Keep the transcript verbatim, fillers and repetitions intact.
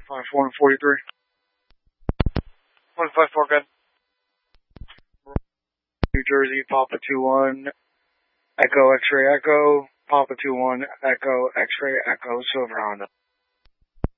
five four and forty-three. one five four, good. New Jersey, Papa two one, Echo X-ray Echo, Papa two one, Echo X-ray Echo, Silver Honda.